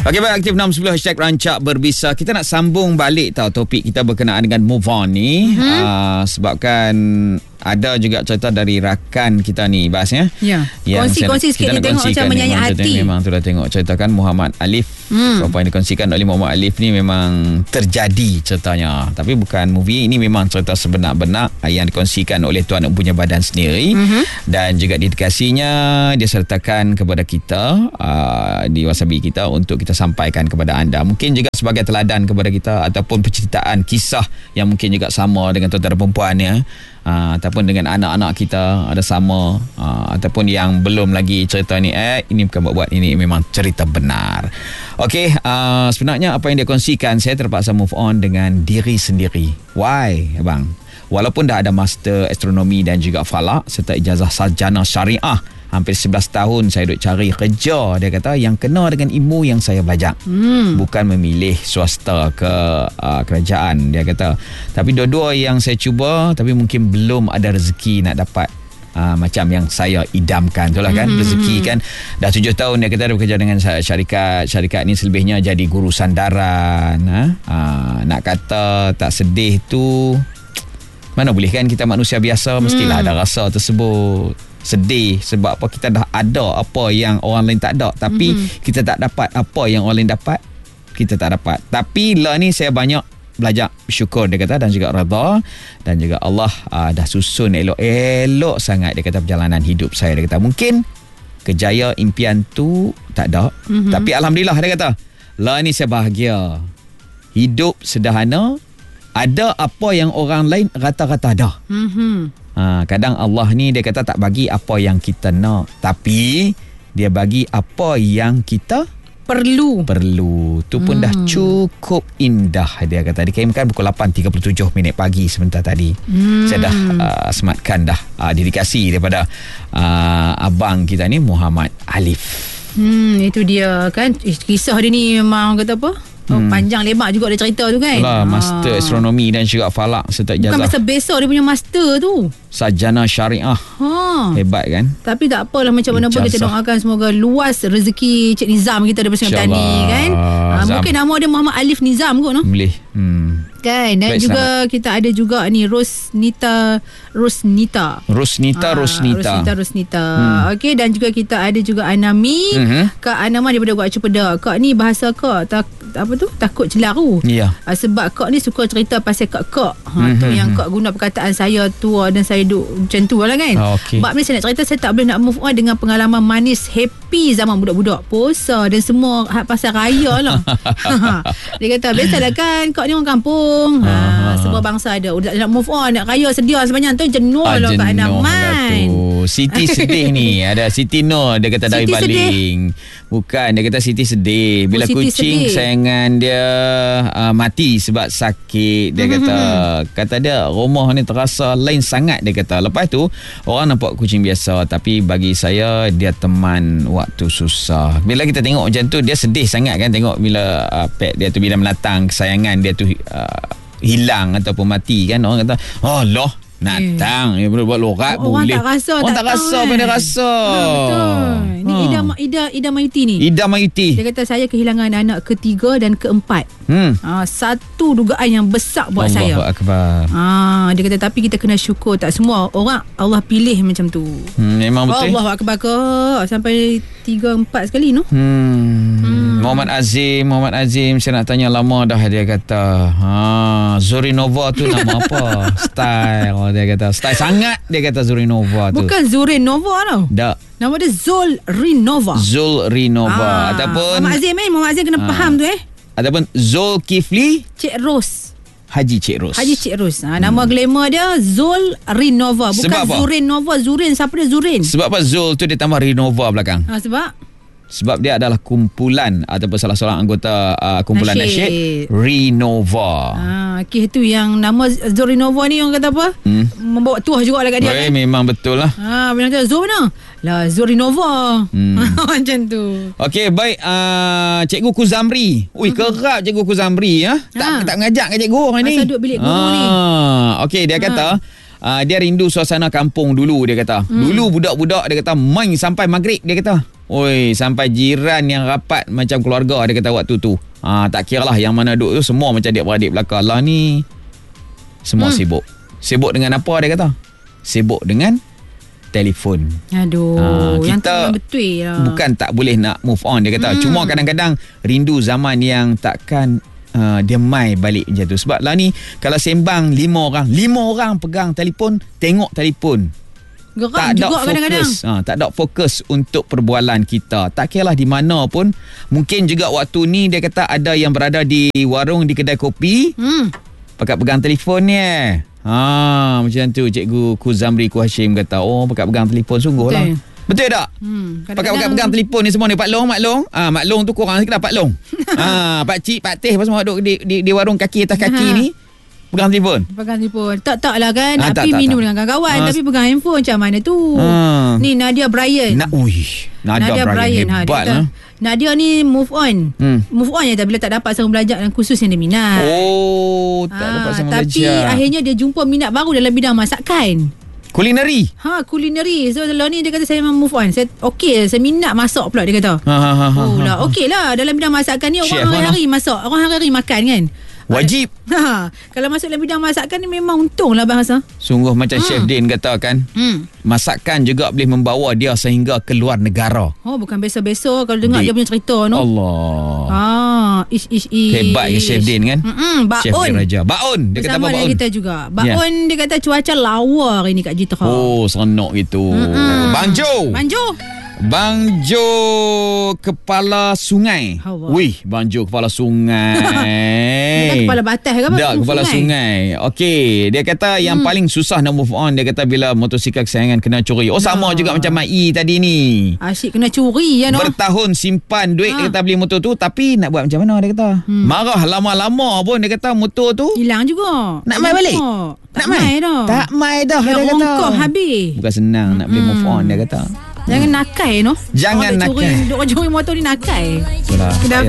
Okey, baik, aktif 610 hashtag Rancak Berbisa. Kita nak sambung balik topik kita berkenaan dengan move on ni. Sebabkan ada juga cerita dari rakan kita ni, Bas ya. Ya. Kongsi-kongsi sikit dia tengok macam menyanyi hati. Memang tu dah tengok ceritakan Muhammad Alif. Apa yang dikongsikan oleh Muhammad Alif ni memang terjadi ceritanya. Tapi bukan movie, ini memang cerita sebenar-benar yang dikongsikan oleh tuan punya badan sendiri. Dan juga dedikasinya dia sertakan kepada kita di wasabi kita untuk kita sampaikan kepada anda. Mungkin juga sebagai teladan kepada kita ataupun penceritaan kisah yang mungkin juga sama dengan tuan-tuan perempuan ya. Ataupun dengan anak-anak kita ada sama, ataupun yang belum lagi cerita ni, ini bukan buat-buat, ini memang cerita benar. Okey, sebenarnya apa yang dia kongsikan, saya terpaksa move on dengan diri sendiri. Why, abang? Walaupun dah ada master astronomi dan juga falak serta ijazah sarjana syariah, hampir 11 tahun saya duk cari kerja, dia kata, yang kena dengan ilmu yang saya belajar. Bukan memilih swasta ke kerajaan, dia kata. Tapi dua-dua yang saya cuba, tapi mungkin belum ada rezeki nak dapat macam yang saya idamkan. Itulah kan, rezeki kan. Dah 7 tahun dia kata dia bekerja dengan syarikat ni, selebihnya jadi guru sandaran. Nak kata tak sedih tu, mana boleh kan, kita manusia biasa mestilah ada rasa tersebut. Sedih sebab apa, kita dah ada apa yang orang lain tak ada, tapi kita tak dapat apa yang orang lain dapat, kita tak dapat. Tapi lah ni saya banyak belajar syukur, dia kata, dan juga redha, dan juga Allah dah susun elok-elok sangat, dia kata, perjalanan hidup saya. Dia kata mungkin kejaya impian tu tak ada, tapi alhamdulillah, dia kata, lah ni saya bahagia. Hidup sederhana, ada apa yang orang lain rata-rata ada. Kadang Allah ni dia kata tak bagi apa yang kita nak, tapi dia bagi apa yang kita perlu. Tu pun dah cukup indah, dia kata. Dikirimkan pukul 8.37 pagi sebentar tadi. Saya dah sematkan dah dedikasi daripada abang kita ni, Muhammad Alif. Itu dia kan, kisah dia ni memang kata apa, panjang lebar juga dia cerita tu kan. Itulah, master astronomi dan juga falak serta ijazah. Bukan masa besok dia punya master tu, sarjana syariah. Hebat kan. Tapi tak apalah, macam mana pun kita doakan semoga luas rezeki Cik Nizam kita daripada Sungai Petani kan. Mungkin nama dia Muhammad Alif Nizam kot, no? Boleh. Kan. Dan baik, juga sangat. Kita ada juga ni Rosnita. Okey, dan juga kita ada juga Anami. Kak Anama daripada Guak Cepeda. Kak ni bahasa Kak takut celaru. Sebab Kak ni suka cerita pasal Kak. Tu yang Kak guna perkataan saya tua dan saya duk macam tu lah kan. Bab ni saya nak cerita, saya tak boleh nak move on dengan pengalaman manis happy zaman budak-budak puasa dan semua pasal raya lah. Dia kata biasalah kan, Kak ni orang kampung. Semua bangsa ada. Nak move on, nak raya sedia sebanyak tu, jenuh lah Kak Anaman. Siti sedih ni. Ada Siti Nur, dia kata dari Baling. Bukan, dia kata Siti sedih bila kucing kesayangan dia mati sebab sakit. Dia kata dia rumah ni terasa lain sangat, dia kata. Lepas tu orang nampak kucing biasa, tapi bagi saya dia teman waktu susah. Bila kita tengok macam tu, dia sedih sangat kan, tengok bila pet dia tu, bila menatang kesayangan dia tu hilang ataupun mati kan. Orang kata, oh loh, natang buat lorat boleh. Orang tak rasa pun dia rasa. Betul. Ni Ida Mayuti ni. Ida Mayuti. Dia kata saya kehilangan anak ketiga dan keempat. Satu dugaan yang besar buat saya. Allahu Akbar. Dia kata tapi kita kena syukur, tak semua orang Allah pilih macam tu. Memang betul. Allahu Akbar ke sampai 3-4 sekali no. Muhammad Azim, saya nak tanya lama dah, dia kata. Zurinova tu nama apa? Style, dia kata. Style sangat, dia kata Zurinova tu. Bukan Zurinova tau. Tak. Nama dia Zulrinova. Ataupun Muhammad Azim kena faham tu ataupun Zulkifli Cik Ros. Haji Cik Ros. Nama glamour dia Zulrinova. Bukan Zurinova. Siapa dia Zurin? Sebab apa Zul tu dia tambah Rinova belakang? Sebab dia adalah kumpulan ataupun salah seorang anggota kumpulan nasyid Rinova. Itu yang nama Zurinova ni orang kata apa? Membawa tuah juga lah kat dia kan? Memang betul lah. Bila kata Zur mana? Lah Zurinova. Macam tu. Okey, baik. Cikgu Kuzamri. Kerap Cikgu Kuzamri. Tak mengajak kat cikgu orang ni. Masa duduk bilik guru ni. Okey, dia kata dia rindu suasana kampung dulu, dia kata. Dulu budak-budak dia kata main sampai maghrib, dia kata. Oi, sampai jiran yang rapat macam keluarga dia kata waktu tu. Tak kira lah yang mana duduk tu, semua macam adik-beradik belakang lah ni. Semua sibuk. Sibuk dengan apa dia kata? Sibuk dengan telefon. Aduh, yang kita betul lah. Bukan tak boleh nak move on dia kata. Cuma kadang-kadang rindu zaman yang takkan dia mai balik macam tu. Sebab lah ni kalau sembang 5 orang pegang telefon, tengok telefon. Geram tak juga ada kadang-kadang. Tak ada fokus untuk perbualan kita. Tak kira lah di mana pun. Mungkin juga waktu ni dia kata ada yang berada di warung, di kedai kopi. Pakat pegang telefon ni. Macam tu Cikgu Kuzamri Kuhashim kata, pakat pegang telefon sungguh lah. Betul tak? Pakat pegang telefon ni semua ni. Pak Long. Mak Long tu kurang sikit lah Pak Long. Pak Cik, Pak Teh semua duduk di warung kaki atas kaki ni. Pegang telefon. Tak lah kan. Tapi minum dengan kawan-kawan. Tapi pegang handphone macam mana tu? Ni Nadia Bryan. Nadia Bryan hebat lah. Nadia ni move on. Move on je bila tak dapat sama belajar dan kursus yang dia minat. Tak dapat sama belajar. Tapi akhirnya dia jumpa minat baru dalam bidang masakan. Kulineri. Kulineri. So kalau ni dia kata saya memang move on. Saya saya minat masak pula dia kata. Okey lah dalam bidang masakan ni orang hari-hari masak. Orang hari-hari makan kan. Wajib. Kalau masuk dalam bidang masakan ni memang untung lah bahasa. Sungguh macam Chef Din kata kan. Masakan juga boleh membawa dia sehingga keluar negara. Bukan biasa-biasa kalau dengar dia punya cerita no. Allah. Hebat ke Chef Din kan. Baun. Chef Din Raja. Baun. Dia kata apa Baun? Kita juga. Baun dia kata cuaca lawa hari ni kat Jitra. Seronok gitu. Bang Jo kepala sungai. Wih, Bang Jo kepala sungai. Dia kepala batas ke apa? Dah, kepala sungai. Okey, dia kata yang paling susah nak move on, dia kata bila motosikal kesayangan kena curi. Sama juga macam Mai tadi ni. Asyik kena curi ya no. Bertahun simpan duit dia kata beli motor tu, tapi nak buat macam mana dia kata? Marah lama-lama pun dia kata motor tu hilang juga. Nak mai balik? Tak mai dah. Tak mai dah dia kata. Rongkok habis. Bukan senang nak boleh move on dia kata. Jangan nakai no. Jangan nakai. Duk curi motor ni nakai. Itulah.